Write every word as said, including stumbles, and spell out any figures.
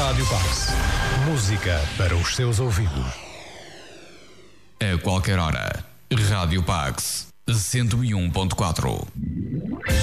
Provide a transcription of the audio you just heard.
Rádio Pax. Música para os seus ouvidos. A qualquer hora. Rádio Pax. cento e um ponto quatro.